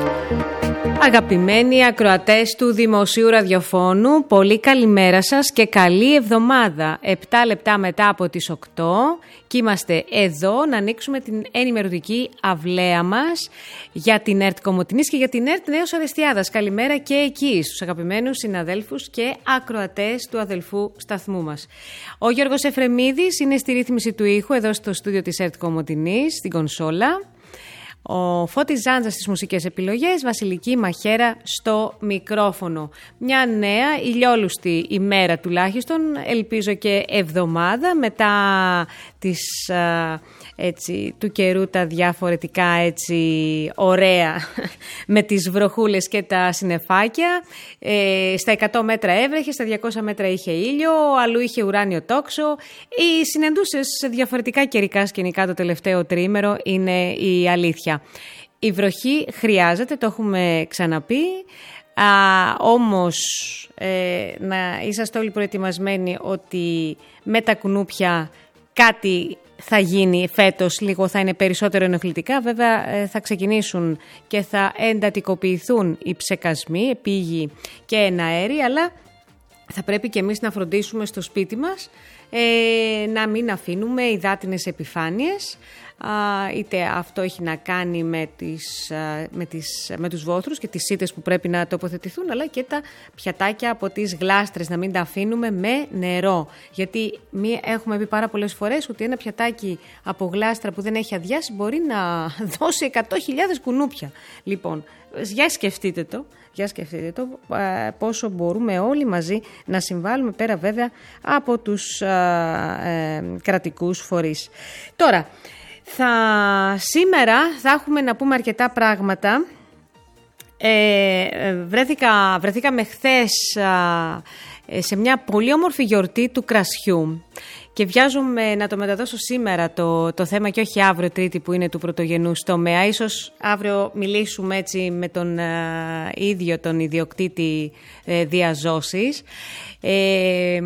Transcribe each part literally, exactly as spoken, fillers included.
Αγαπημένοι ακροατές του Δημοσίου Ραδιοφώνου, πολύ καλημέρα σας και καλή εβδομάδα. Επτά λεπτά μετά από τις οκτώ και είμαστε εδώ να ανοίξουμε την ενημερωτική αυλαία μας για την ΕΡΤ Κομοτηνής και για την ΕΡΤ Νέος Ορεστιάδας. Καλημέρα και εκεί στους αγαπημένους συναδέλφους και ακροατές του αδελφού σταθμού μας. Ο Γιώργος Εφρεμίδης είναι στη ρύθμιση του ήχου εδώ στο στούντιο της ΕΡΤ Κομοτηνής, στην κονσόλα. Ο Φώτης Ζάντζας στις μουσικές επιλογές, Βασιλική Μαχέρα στο μικρόφωνο. Μια νέα ηλιόλουστη ημέρα τουλάχιστον, ελπίζω και εβδομάδα μετά τις, έτσι, του καιρού τα διαφορετικά έτσι ωραία με τις βροχούλες και τα συννεφάκια. Ε, στα εκατό μέτρα έβρεχε, στα διακόσια μέτρα είχε ήλιο, αλλού είχε ουράνιο τόξο. Οι συναντούσες σε διαφορετικά καιρικά σκηνικά το τελευταίο τρίμερο είναι η αλήθεια. Η βροχή χρειάζεται, το έχουμε ξαναπεί, α, όμως ε, να είσαστε όλοι προετοιμασμένοι ότι με τα κουνούπια κάτι θα γίνει φέτος, λίγο θα είναι περισσότερο ενοχλητικά. Βέβαια ε, θα ξεκινήσουν και θα εντατικοποιηθούν οι ψεκασμοί, επίγειοι και εναέροι, αλλά θα πρέπει και εμείς να φροντίσουμε στο σπίτι μας ε, να μην αφήνουμε υδάτινες επιφάνειες. Είτε αυτό έχει να κάνει με, τις, με, τις, με τους βόθρους και τις σίτες που πρέπει να τοποθετηθούν, αλλά και τα πιατάκια από τις γλάστρες να μην τα αφήνουμε με νερό, γιατί μη, έχουμε πει πάρα πολλές φορές ότι ένα πιατάκι από γλάστρα που δεν έχει αδειάσει μπορεί να δώσει εκατό χιλιάδες κουνούπια. Λοιπόν, για σκεφτείτε το, για σκεφτείτε το πόσο μπορούμε όλοι μαζί να συμβάλλουμε, πέρα βέβαια από τους α, ε, κρατικούς φορείς. Τώρα, Θα, σήμερα θα έχουμε να πούμε αρκετά πράγματα. Ε, βρέθηκα, βρεθήκαμε χθες α, σε μια πολύ όμορφη γιορτή του κρασιού και βιάζομαι να το μεταδώσω σήμερα το, το θέμα και όχι αύριο Τρίτη που είναι του πρωτογενούς τομέα. Ίσως αύριο μιλήσουμε έτσι με τον α, ίδιο τον ιδιοκτήτη ε, διαζώσης. Ε,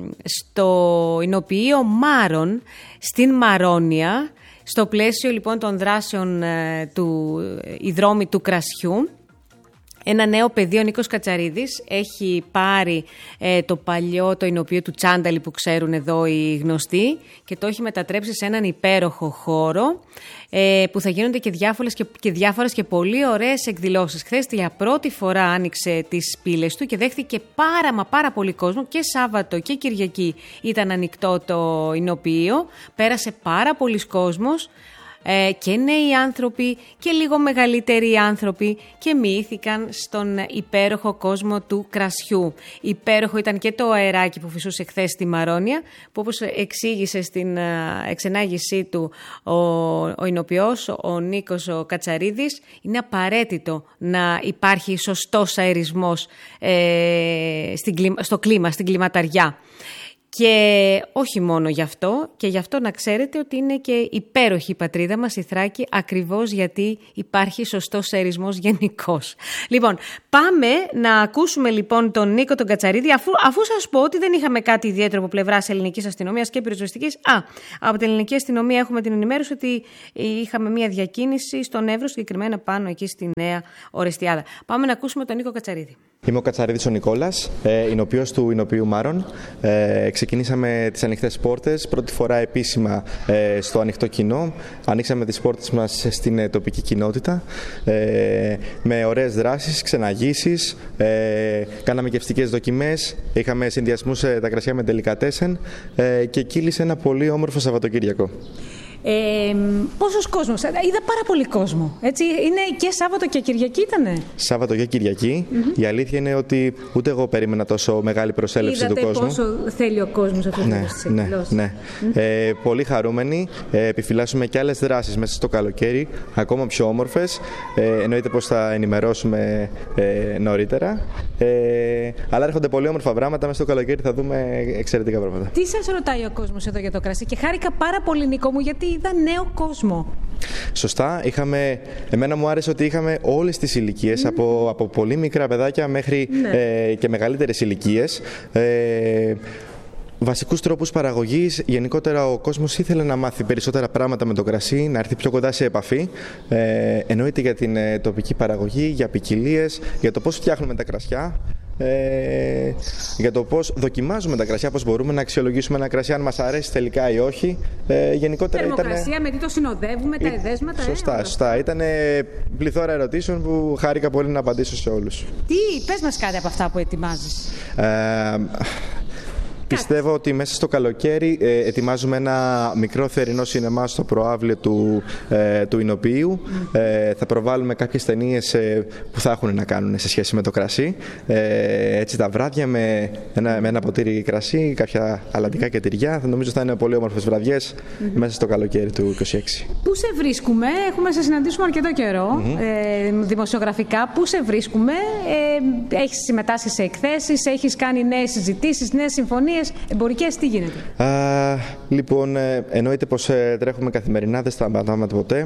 στο εινοποιείο Μάρων στην Μαρόνια, στο πλαίσιο λοιπόν των δράσεων ε, του «Οι δρόμοι του κρασιού», ένα νέο παιδί, ο Νίκος Κατσαρίδης, έχει πάρει ε, το παλιό το εινοποιείο του Τσάνταλη που ξέρουν εδώ οι γνωστοί και το έχει μετατρέψει σε έναν υπέροχο χώρο ε, που θα γίνονται και διάφορες και, και διάφορες και πολύ ωραίες εκδηλώσεις. Χθες για πρώτη φορά άνοιξε τις πύλες του και δέχτηκε πάρα μα πάρα πολύ κόσμο, και Σάββατο και Κυριακή ήταν ανοιχτό το εινοποιείο, πέρασε πάρα πολλοί κόσμος. Ε, και νέοι άνθρωποι και λίγο μεγαλύτεροι άνθρωποι και μοιήθηκαν στον υπέροχο κόσμο του κρασιού. Υπέροχο ήταν και το αεράκι που φυσούσε χθες στη Μαρόνια, που όπως εξήγησε στην εξενάγησή του ο, ο εινοποιός, ο Νίκος ο Κατσαρίδης, είναι απαραίτητο να υπάρχει σωστός αερισμός ε, στην, στο κλίμα, στην κλιματαριά. Και όχι μόνο γι' αυτό, και γι' αυτό να ξέρετε ότι είναι και υπέροχη η πατρίδα μας, η Θράκη, ακριβώς γιατί υπάρχει σωστός αερισμός γενικώς. Λοιπόν, πάμε να ακούσουμε λοιπόν τον Νίκο τον Κατσαρίδη, αφού, αφού σας πω ότι δεν είχαμε κάτι ιδιαίτερο από πλευράς ελληνικής αστυνομίας και πυροσβεστικής. Α, από την ελληνική αστυνομία έχουμε την ενημέρωση ότι είχαμε μια διακίνηση στον Εύρο, συγκεκριμένα πάνω εκεί στη Νέα Ορεστιάδα. Πάμε να ακούσουμε τον Νίκο Κατσαρίδη. Είμαι ο Κατσαρίδης ο Νικόλας, ε, εινοποιός του εινοποιείου Μάρων. Ε, ξεκινήσαμε τις ανοιχτές πόρτες, πρώτη φορά επίσημα ε, στο ανοιχτό κοινό. Ανοίξαμε τις πόρτες μας στην ε, τοπική κοινότητα ε, με ωραίες δράσεις, ξεναγήσεις, ε, κάναμε γευστικές δοκιμές, είχαμε συνδυασμούς ε, τα κρασιά με ντελικατέσεν ε, και κύλησε ένα πολύ όμορφο Σαββατοκύριακο. Ε, πόσος κόσμος, είδα πάρα πολύ κόσμο, έτσι, είναι και Σάββατο και Κυριακή ήτανε. Σάββατο και Κυριακή, mm-hmm. Η αλήθεια είναι ότι ούτε εγώ περίμενα τόσο μεγάλη προσέλευση Είδατε του κόσμου. Πόσο θέλει ο κόσμος αυτό ναι, το ναι, ναι. Mm-hmm. ε, Πολύ χαρούμενοι, ε, επιφυλάσσουμε και άλλες δράσεις μέσα στο καλοκαίρι, ακόμα πιο όμορφες, ε, εννοείται πως θα ενημερώσουμε ε, νωρίτερα, ε, αλλά έρχονται πολύ όμορφα πράγματα, μέσα στο καλοκαίρι θα δούμε εξαιρετικά πράγματα. Τι σας ρωτάει ο κόσμος εδώ για το κρασί? Και χάρηκα πάρα πολύ, Νίκο μου, γιατί είδα νέο κόσμο. Σωστά, είχαμε, εμένα μου άρεσε ότι είχαμε όλες τις ηλικίες, mm. από, από πολύ μικρά παιδάκια μέχρι ναι. ε, και μεγαλύτερες ηλικίες. Ε, βασικούς τρόπους παραγωγής. Γενικότερα ο κόσμος ήθελε να μάθει περισσότερα πράγματα με το κρασί, να έρθει πιο κοντά σε επαφή. Ε, εννοείται για την ε, τοπική παραγωγή, για ποικιλίες, για το πώς φτιάχνουμε τα κρασιά. Ε, για το πώς δοκιμάζουμε τα κρασιά, πώς μπορούμε να αξιολογήσουμε ένα κρασί, αν μας αρέσει τελικά ή όχι. Ε, γενικότερα Θερμοκρασία, ήτανε... με τι το συνοδεύουμε, τα εδέσματα. Σωστά, ε, σωστά. Ήταν πληθώρα ερωτήσεων που χάρηκα πολύ να απαντήσω σε όλους. Τι, πες μας κάτι από αυτά που ετοιμάζεις. Ε, Πιστεύω ότι μέσα στο καλοκαίρι ε, ετοιμάζουμε ένα μικρό θερινό σινεμά στο προαύλιο του, ε, του Ηνοποιείου. Ε, θα προβάλλουμε κάποιες ταινίες ε, που θα έχουν να κάνουν σε σχέση με το κρασί. Ε, έτσι τα βράδια με ένα, με ένα ποτήρι κρασί, κάποια αλατικά και τυριά. Νομίζω θα είναι πολύ όμορφες βραδιές mm-hmm. μέσα στο καλοκαίρι του είκοσι έξι. Πού σε βρίσκουμε, έχουμε σε συναντήσουμε αρκετό καιρό, mm-hmm. ε, δημοσιογραφικά. Πού σε βρίσκουμε, ε, έχεις συμμετάσχει σε εκθέσεις, έχεις κάνει νέες συζητήσεις, νέες συμφωνίες. Εμπορικές, τι γίνεται? Α, λοιπόν, ε, εννοείται πως ε, τρέχουμε καθημερινά, δεν σταματάμε ποτέ.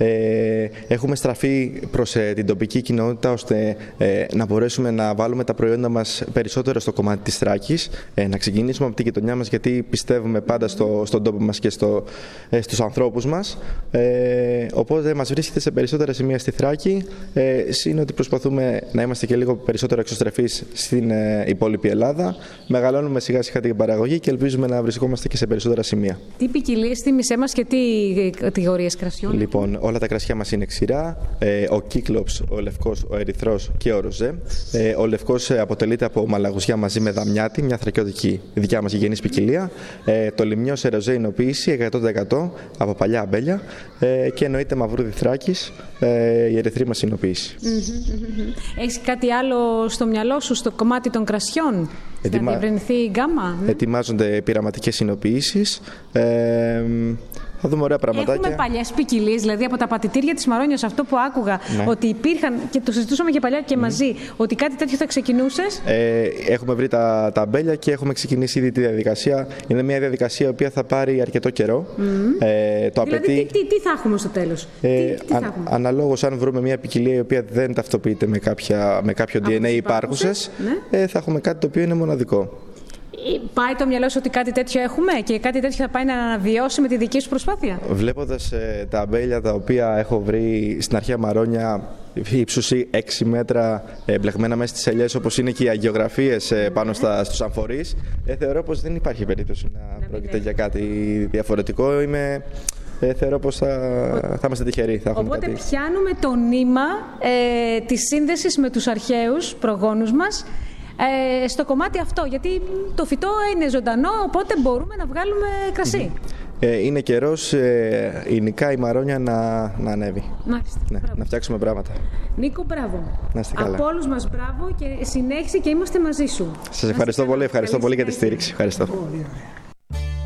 Ε, έχουμε στραφεί προς ε, την τοπική κοινότητα ώστε ε, να μπορέσουμε να βάλουμε τα προϊόντα μας περισσότερο στο κομμάτι της Θράκης, ε, να ξεκινήσουμε από την γειτονιά μας, γιατί πιστεύουμε πάντα στο, στον τόπο μας και στο, ε, στους ανθρώπους μας. Ε, οπότε μας βρίσκεται σε περισσότερα σημεία στη Θράκη. Ε, είναι ότι προσπαθούμε να είμαστε και λίγο περισσότερο εξωστρεφείς στην ε, υπόλοιπη Ελλάδα. Μεγαλώνουμε σιγά σιγά την παραγωγή και ελπίζουμε να βρισκόμαστε και σε περισσότερα σημεία. Τι ποικιλίες, θύμισέ μας και τι κατηγορίες κρασιών? Λοιπόν, όλα τα κρασιά μας είναι ξηρά. Ε, ο κύκλοψ, ο λευκός, ο ερυθρός και ο ροζέ. Ε, ο λευκός αποτελείται από μαλαγουζιά μαζί με δαμιάτη, μια θρακιώτικη δικιά μας γηγενής ποικιλία. Ε, το λιμνιό σε ροζέ εινοποίηση εκατό τοις εκατό από παλιά αμπέλια. Ε, και εννοείται μαυρούδι Θράκης, ε, η ερυθρή μας εινοποίηση. Mm-hmm. Έχεις κάτι άλλο στο μυαλό σου στο κομμάτι των κρασιών? Ετοιμα... Θα διευρυνθεί η γκάμα? Ετοιμάζονται πειραματικές εινοποιήσεις. Ε, θα δούμε ωραία πραγματάκια. Έχουμε παλιές ποικιλίες, δηλαδή από τα πατητήρια της Μαρόνιας, αυτό που άκουγα, ναι. ότι υπήρχαν και το συζητούσαμε και παλιά και mm. μαζί, ότι κάτι τέτοιο θα ξεκινούσες. Ε, έχουμε βρει τα, τα αμπέλια και έχουμε ξεκινήσει ήδη τη διαδικασία. Είναι μια διαδικασία η οποία θα πάρει αρκετό καιρό. Mm. Ε, το δηλαδή, απαιτεί... τι, τι, τι θα έχουμε στο τέλος? Ε, τι, τι αν, αναλόγως, αν βρούμε μια ποικιλία η οποία δεν ταυτοποιείται με, κάποια, με κάποιο ντι εν έι υπάρχουσες, ναι. ε, θα έχουμε κάτι το οποίο είναι μοναδικό. Πάει το μυαλό σου ότι κάτι τέτοιο έχουμε και κάτι τέτοιο θα πάει να αναβιώσει με τη δική σου προσπάθεια? Βλέποντας ε, τα αμπέλια τα οποία έχω βρει στην αρχαία Μαρόνια, ύψους έξι μέτρα, ε, μπλεγμένα μέσα στις ελιές, όπως είναι και οι αγιογραφίες ε, πάνω στα, στους αμφορείς, ε, θεωρώ πως δεν υπάρχει περίπτωση να, να πρόκειται για κάτι διαφορετικό. Είμαι... Ε, θεωρώ πως θα, θα είμαστε τυχεροί. Θα Οπότε κάτι. πιάνουμε το νήμα ε, της σύνδεσης με τους αρχαίους προγόνους μας ε, στο κομμάτι αυτό, γιατί το φυτό είναι ζωντανό, οπότε μπορούμε να βγάλουμε κρασί. Ε, είναι καιρός ε, ειδικά η Μαρόνια να, να ανέβει. Μάλιστα. Ναι, να φτιάξουμε πράγματα. Νίκο, μπράβο. Να είστε καλά. Από όλους μας μπράβο και συνέχισε και είμαστε μαζί σου. Σας ευχαριστώ πολύ, ευχαριστώ πολύ για τη στήριξη. Ευχαριστώ.